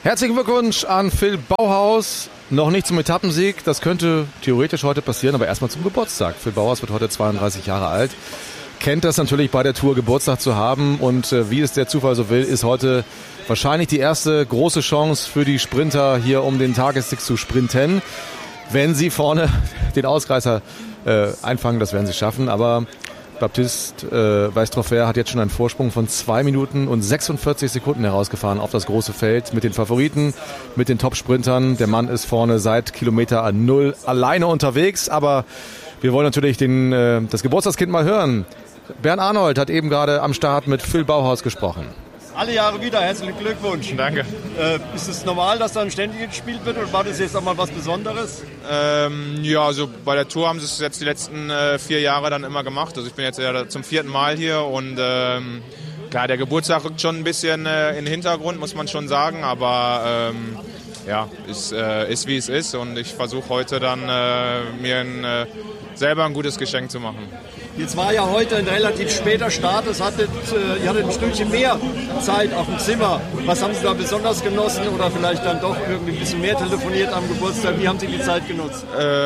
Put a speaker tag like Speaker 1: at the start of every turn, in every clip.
Speaker 1: Herzlichen Glückwunsch an Phil Bauhaus. Noch nicht zum Etappensieg, das könnte theoretisch heute passieren, aber erstmal zum Geburtstag. Phil Bauhaus wird heute 32 Jahre alt. Kennt das natürlich bei der Tour, Geburtstag zu haben. Und wie es der Zufall so will, ist heute wahrscheinlich die erste große Chance für die Sprinter hier, um den Tagessieg zu sprinten. Wenn sie vorne den Ausreißer einfangen, das werden sie schaffen. Aber Baptiste Weistroffer hat jetzt schon einen Vorsprung von 2 Minuten und 46 Sekunden herausgefahren auf das große Feld mit den Favoriten, mit den Top-Sprintern. Der Mann ist vorne seit Kilometer 0 alleine unterwegs. Aber wir wollen natürlich das Geburtstagskind mal hören. Bernd Arnold hat eben gerade am Start mit Phil Bauhaus gesprochen.
Speaker 2: Alle Jahre wieder, herzlichen Glückwunsch.
Speaker 3: Danke.
Speaker 2: Ist es normal, dass dann ständig gespielt wird oder war das jetzt auch mal was Besonderes?
Speaker 3: Ja, also bei der Tour haben sie es jetzt die letzten 4 Jahre dann immer gemacht. Also ich bin jetzt ja zum 4. Mal hier und klar, der Geburtstag rückt schon ein bisschen in den Hintergrund, muss man schon sagen, aber ja, ist wie es ist und ich versuche heute dann mir selber ein gutes Geschenk zu machen.
Speaker 2: Jetzt war ja heute ein relativ später Start. Ihr hattet ein Stückchen mehr Zeit auf dem Zimmer. Was haben Sie da besonders genossen oder vielleicht dann doch irgendwie ein bisschen mehr telefoniert am Geburtstag? Wie haben Sie die Zeit genutzt?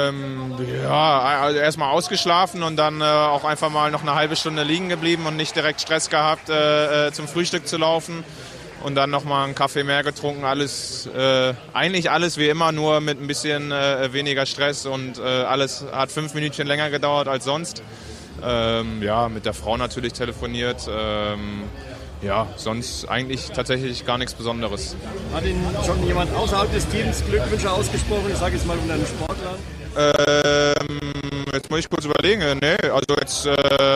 Speaker 3: Ja, also erstmal ausgeschlafen und dann auch einfach mal noch eine halbe Stunde liegen geblieben und nicht direkt Stress gehabt, zum Frühstück zu laufen. Und dann nochmal einen Kaffee mehr getrunken. Eigentlich alles wie immer, nur mit ein bisschen weniger Stress und alles hat 5 Minütchen länger gedauert als sonst. Ja, mit der Frau natürlich telefoniert. Ja, sonst eigentlich tatsächlich gar nichts Besonderes.
Speaker 2: Hat Ihnen schon jemand außerhalb des Teams Glückwünsche ausgesprochen? Ich sage jetzt mal unter den Sportlern.
Speaker 3: Jetzt muss ich kurz überlegen. Nee, also jetzt...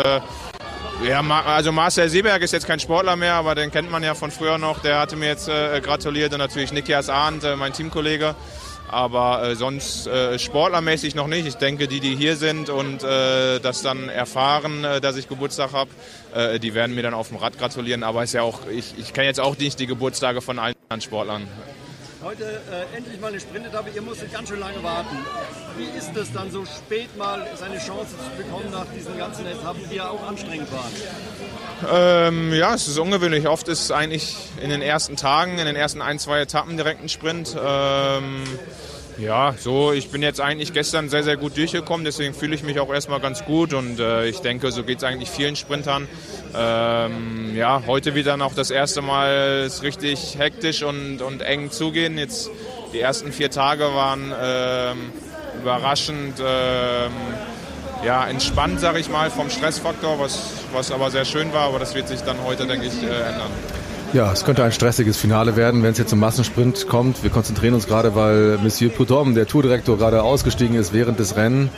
Speaker 3: Ja, also Marcel Seeberg ist jetzt kein Sportler mehr, aber den kennt man ja von früher noch. Der hatte mir jetzt gratuliert und natürlich Nikias Arndt, mein Teamkollege. Aber sonst sportlermäßig noch nicht. Ich denke, die hier sind und das dann erfahren, dass ich Geburtstag habe, die werden mir dann auf dem Rad gratulieren. Aber ist ja auch, ich kenne jetzt auch nicht die Geburtstage von allen anderen Sportlern.
Speaker 2: Heute endlich mal eine Sprintetappe. Ihr musstet ganz schön lange warten. Wie ist es dann so spät mal seine Chance zu bekommen nach diesen ganzen Etappen, die ja auch anstrengend waren?
Speaker 3: Ja, es ist ungewöhnlich. Oft ist es eigentlich in den ersten Tagen, in den ersten 1-2 Etappen direkt ein Sprint. Ja, so, ich bin jetzt eigentlich gestern sehr, sehr gut durchgekommen, deswegen fühle ich mich auch erstmal ganz gut und ich denke, so geht es eigentlich vielen Sprintern. Ja, heute wieder noch das erste Mal ist richtig hektisch und eng zugehen. Jetzt die ersten 4 Tage waren überraschend ja, entspannt, sage ich mal, vom Stressfaktor, was aber sehr schön war, aber das wird sich dann heute, denke ich, ändern.
Speaker 1: Ja, es könnte ein stressiges Finale werden, wenn es jetzt zum Massensprint kommt. Wir konzentrieren uns gerade, weil Monsieur Prudhomme, der Tourdirektor, gerade ausgestiegen ist während des Rennens.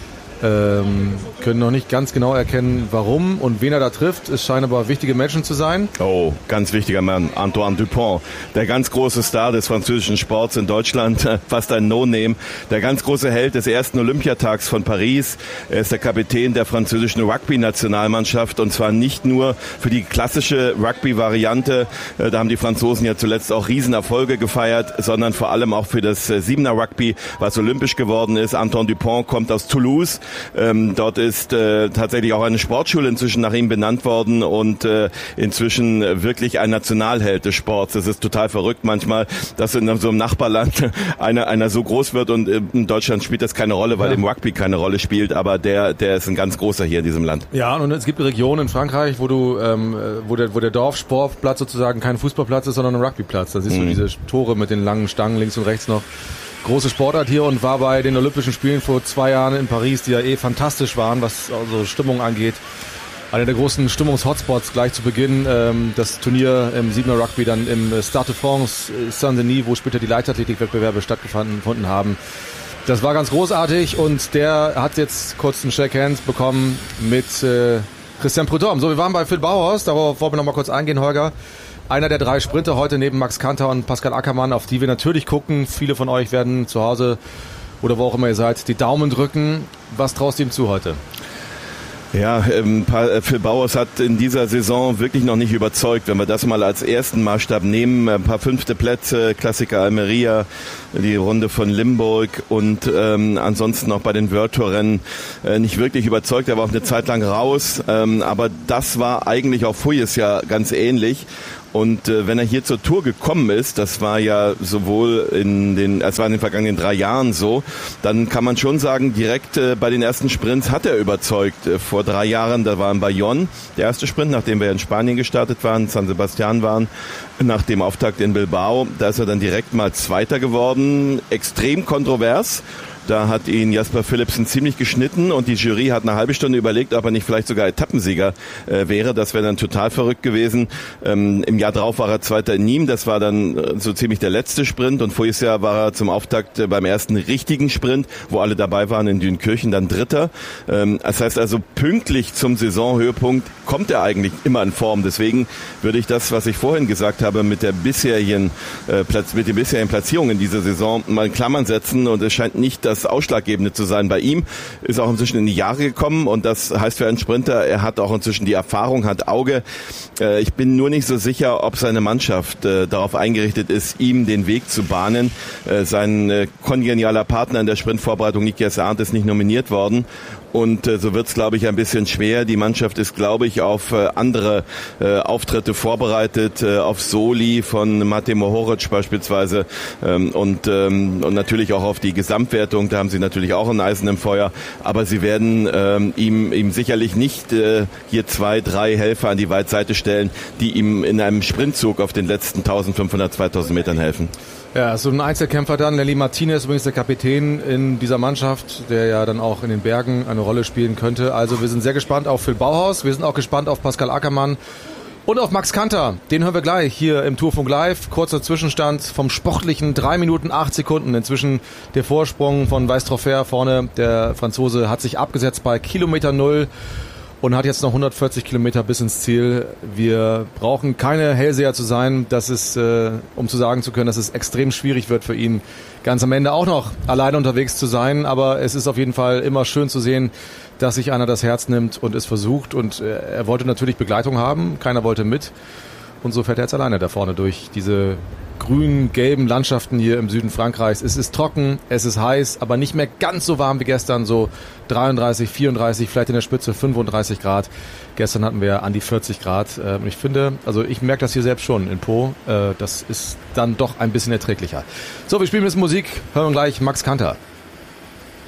Speaker 1: Können noch nicht ganz genau erkennen, warum und wen er da trifft. Es scheinen aber wichtige Menschen zu sein.
Speaker 4: Oh, ganz wichtiger Mann, Antoine Dupont. Der ganz große Star des französischen Sports in Deutschland, fast ein No-Name. Der ganz große Held des ersten Olympiatags von Paris. Er ist der Kapitän der französischen Rugby-Nationalmannschaft und zwar nicht nur für die klassische Rugby-Variante. Da haben die Franzosen ja zuletzt auch Riesenerfolge gefeiert, sondern vor allem auch für das 7er-Rugby, was olympisch geworden ist. Antoine Dupont kommt aus Toulouse. Dort ist tatsächlich auch eine Sportschule inzwischen nach ihm benannt worden und inzwischen wirklich ein Nationalheld des Sports. Das ist total verrückt manchmal, dass in so einem Nachbarland einer so groß wird und in Deutschland spielt das keine Rolle, weil im Rugby keine Rolle spielt, aber der ist ein ganz großer hier in diesem Land.
Speaker 1: Ja, und es gibt Regionen in Frankreich, wo der Dorfsportplatz sozusagen kein Fußballplatz ist, sondern ein Rugbyplatz. Da siehst du diese Tore mit den langen Stangen links und rechts noch. Große Sportart hier und war bei den Olympischen Spielen vor 2 Jahren in Paris, die ja fantastisch waren, was also Stimmung angeht. Einer der großen Stimmungshotspots gleich zu Beginn. Das Turnier im 7er Rugby dann im Stade de France Saint-Denis, wo später die Leichtathletikwettbewerbe stattgefunden haben. Das war ganz großartig und der hat jetzt kurz einen Shake Hands bekommen mit Christian Prudhomme. So, wir waren bei Phil Bauhaus, darauf wollen wir noch mal kurz eingehen, Holger. Einer der 3 Sprinter heute neben Max Kanter und Pascal Ackermann, auf die wir natürlich gucken. Viele von euch werden zu Hause oder wo auch immer ihr seid, die Daumen drücken. Was traust du ihm zu heute?
Speaker 4: Ja, Phil Bauhaus hat in dieser Saison wirklich noch nicht überzeugt. Wenn wir das mal als ersten Maßstab nehmen, ein paar 5. Plätze, Klassiker Almeria, die Runde von Limburg und ansonsten noch bei den World Tour Rennen nicht wirklich überzeugt. Er war auch eine Zeit lang raus, aber das war eigentlich auch voriges Jahr ganz ähnlich. Und wenn er hier zur Tour gekommen ist, das war ja sowohl in den vergangenen 3 Jahren so, dann kann man schon sagen, direkt bei den ersten Sprints hat er überzeugt. Vor 3 Jahren, da war in Bayonne der erste Sprint, nachdem wir in Spanien gestartet waren, San Sebastian waren, nach dem Auftakt in Bilbao, da ist er dann direkt mal Zweiter geworden. Extrem kontrovers. Da hat ihn Jasper Philipsen ziemlich geschnitten und die Jury hat eine halbe Stunde überlegt, ob er nicht vielleicht sogar Etappensieger wäre. Das wäre dann total verrückt gewesen. Im Jahr drauf war er Zweiter in Nîmes. Das war dann so ziemlich der letzte Sprint. Und voriges Jahr war er zum Auftakt beim ersten richtigen Sprint, wo alle dabei waren in Dünkirchen, dann Dritter. Das heißt also, pünktlich zum Saisonhöhepunkt kommt er eigentlich immer in Form. Deswegen würde ich das, was ich vorhin gesagt habe, mit den bisherigen Platzierungen in dieser Saison mal in Klammern setzen. Und es scheint nicht das Ausschlaggebende zu sein. Bei ihm ist auch inzwischen in die Jahre gekommen und das heißt für einen Sprinter, er hat auch inzwischen die Erfahrung, hat Auge. Ich bin nur nicht so sicher, ob seine Mannschaft darauf eingerichtet ist, ihm den Weg zu bahnen. Sein kongenialer Partner in der Sprintvorbereitung, Nikias Arndt, ist nicht nominiert worden. Und so wird's, glaube ich, ein bisschen schwer. Die Mannschaft ist, glaube ich, auf andere Auftritte vorbereitet, auf Soli von Matej Mohoric beispielsweise und natürlich auch auf die Gesamtwertung. Da haben sie natürlich auch ein Eisen im Feuer. Aber sie werden ihm sicherlich nicht hier 2, 3 Helfer an die Weitseite stellen, die ihm in einem Sprintzug auf den letzten 1500, 2000 Metern helfen.
Speaker 1: Ja, so ein Einzelkämpfer dann. Nelly Martinez, übrigens der Kapitän in dieser Mannschaft, der ja dann auch in den Bergen eine Rolle spielen könnte. Also wir sind sehr gespannt auf Phil Bauhaus, wir sind auch gespannt auf Pascal Ackermann und auf Max Kanter. Den hören wir gleich hier im Tourfunk Live. Kurzer Zwischenstand vom sportlichen 3 Minuten 8 Sekunden. Inzwischen der Vorsprung von Weistroffer vorne. Der Franzose hat sich abgesetzt bei Kilometer 0. Und hat jetzt noch 140 Kilometer bis ins Ziel. Wir brauchen keine Hellseher zu sein, dass es, um sagen zu können, dass es extrem schwierig wird für ihn, ganz am Ende auch noch alleine unterwegs zu sein. Aber es ist auf jeden Fall immer schön zu sehen, dass sich einer das Herz nimmt und es versucht. Und er wollte natürlich Begleitung haben, keiner wollte mit. Und so fährt er jetzt alleine da vorne durch diese grün-gelben Landschaften hier im Süden Frankreichs. Es ist trocken, es ist heiß, aber nicht mehr ganz so warm wie gestern, so 33, 34, vielleicht in der Spitze 35 Grad. Gestern hatten wir an die 40 Grad. Ich finde, also ich merke das hier selbst schon in Po, das ist dann doch ein bisschen erträglicher. So, wir spielen ein bisschen Musik, hören wir gleich Max Kanter.